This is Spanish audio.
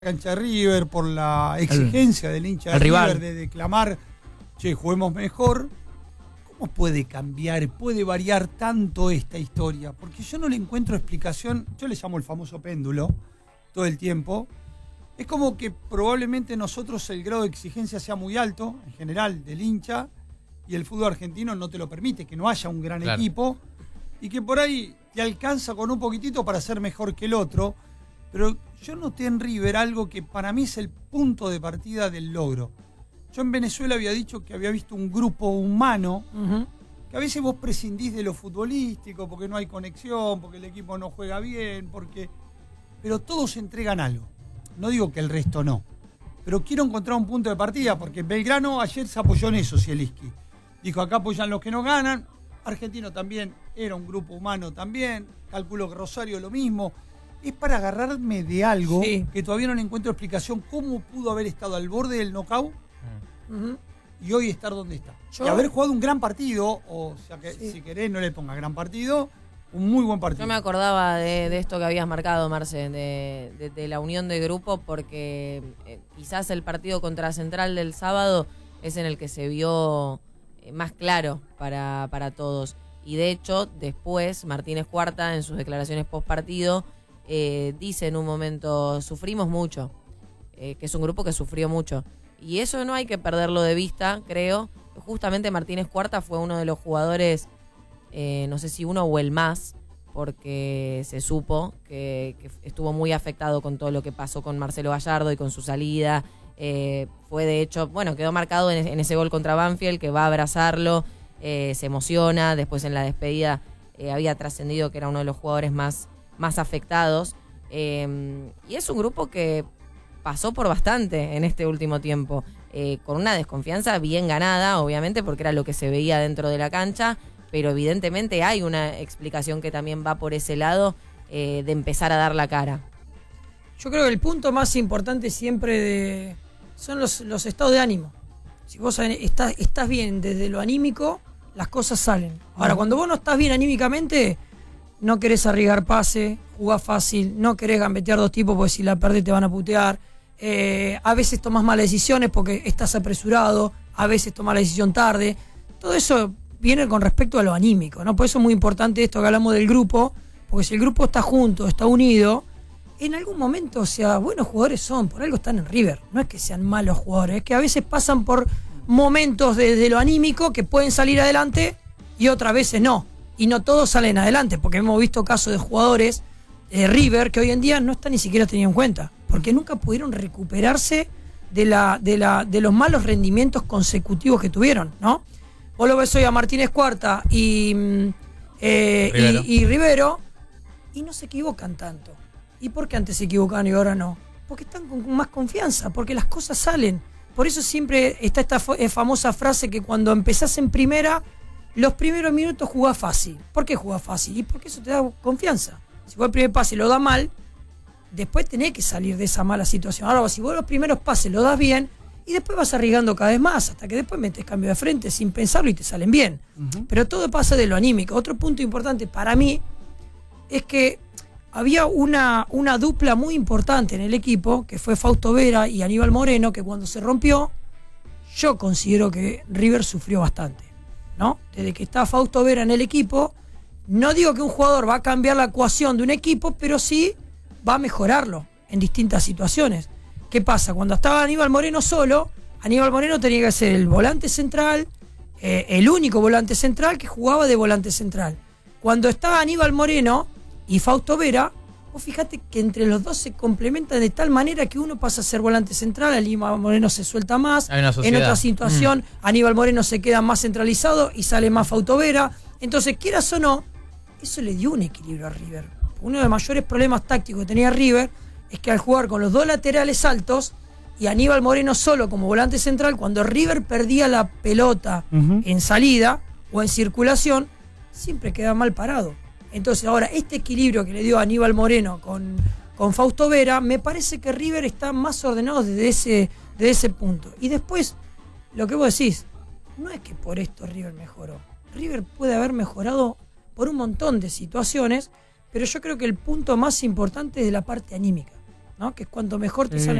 cancha de River, por la exigencia del hincha de River de declamar, che, juguemos mejor. ¿Cómo puede cambiar, puede variar tanto esta historia? Porque yo no le encuentro explicación. Yo le llamo el famoso péndulo todo el tiempo. Es como que probablemente nosotros el grado de exigencia sea muy alto, en general, del hincha, y el fútbol argentino no te lo permite, que no haya un gran equipo, y que por ahí te alcanza con un poquitito para ser mejor que el otro. Pero yo noté en River algo que para mí es el punto de partida del logro. Yo en Venezuela había dicho que había visto un grupo humano, que a veces vos prescindís de lo futbolístico, porque no hay conexión, porque el equipo no juega bien, pero todos entregan algo. No digo que el resto no, pero quiero encontrar un punto de partida, porque Belgrano ayer se apoyó en eso, Zielinski. Dijo, acá apoyan los que no ganan. Argentino también era un grupo humano también. Calculo que Rosario lo mismo. Es para agarrarme de algo que todavía no le encuentro explicación. ¿Cómo pudo haber estado al borde del knockout y hoy estar donde está? Y haber jugado un gran partido, o sea que si querés no le pongas gran partido, un muy buen partido. Yo me acordaba de esto que habías marcado, Marce, de la unión de grupo, porque quizás el partido contra Central del sábado es en el que se vio más claro para todos. Y de hecho, después Martínez Cuarta, en sus declaraciones post partido, dice en un momento, sufrimos mucho, que es un grupo que sufrió mucho. Y eso no hay que perderlo de vista, creo. Justamente Martínez Cuarta fue uno de los jugadores, no sé si uno o el más, porque se supo que estuvo muy afectado con todo lo que pasó con Marcelo Gallardo y con su salida. Fue de hecho, bueno, quedó marcado en ese gol contra Banfield, que va a abrazarlo, se emociona. Después en la despedida había trascendido que era uno de los jugadores más afectados. Y es un grupo que pasó por bastante en este último tiempo, con una desconfianza bien ganada, obviamente, porque era lo que se veía dentro de la cancha, pero evidentemente hay una explicación que también va por ese lado, de empezar a dar la cara. Yo creo que el punto más importante siempre son los estados de ánimo. Si vos estás bien desde lo anímico, las cosas salen. Ahora, cuando vos no estás bien anímicamente, no querés arriesgar pase, jugás fácil, no querés gambetear dos tipos porque si la perdés te van a putear. A veces tomás malas decisiones porque estás apresurado, a veces tomás la decisión tarde. Todo eso viene con respecto a lo anímico, ¿no? Por eso es muy importante esto que hablamos del grupo, porque si el grupo está junto, está unido, en algún momento, o sea, buenos jugadores son, por algo están en River. No es que sean malos jugadores, es que a veces pasan por momentos desde lo anímico que pueden salir adelante y otras veces no. Y no todos salen adelante, porque hemos visto casos de jugadores de River que hoy en día no están ni siquiera tenidos en cuenta, porque nunca pudieron recuperarse de los malos rendimientos consecutivos que tuvieron, ¿no? Vos lo ves hoy a Martínez Cuarta y Rivero y no se equivocan tanto. ¿Y por qué antes se equivocaban y ahora no? Porque están con más confianza, porque las cosas salen. Por eso siempre está esta famosa frase que cuando empezás en primera, los primeros minutos jugás fácil. ¿Por qué jugás fácil? Y porque eso te da confianza. Si vos el primer pase lo das mal, después tenés que salir de esa mala situación. Ahora, si vos los primeros pases lo das bien, y después vas arriesgando cada vez más, hasta que después metes cambio de frente sin pensarlo y te salen bien. Pero todo pasa de lo anímico. Otro punto importante para mí es que había una dupla muy importante en el equipo, que fue Fausto Vera y Aníbal Moreno, que cuando se rompió, yo considero que River sufrió bastante, ¿no? Desde que está Fausto Vera en el equipo, no digo que un jugador va a cambiar la ecuación de un equipo, pero sí va a mejorarlo en distintas situaciones. ¿Qué pasa? Cuando estaba Aníbal Moreno solo, Aníbal Moreno tenía que ser el volante central, el único volante central que jugaba de volante central. Cuando estaba Aníbal Moreno y Fausto Vera, vos fíjate que entre los dos se complementan de tal manera que uno pasa a ser volante central, Aníbal Moreno se suelta más, en otra situación Aníbal Moreno se queda más centralizado y sale más Fausto Vera. Entonces, quieras o no, eso le dio un equilibrio a River. Uno de los mayores problemas tácticos que tenía River es que al jugar con los dos laterales altos y Aníbal Moreno solo como volante central, cuando River perdía la pelota en salida o en circulación, siempre quedaba mal parado. Entonces ahora este equilibrio que le dio Aníbal Moreno con Fausto Vera, me parece que River está más ordenado desde ese punto. Y después, lo que vos decís, no es que por esto River mejoró. River puede haber mejorado por un montón de situaciones, pero yo creo que el punto más importante es de la parte anímica. ¿no? Que es cuanto mejor te Sí. salen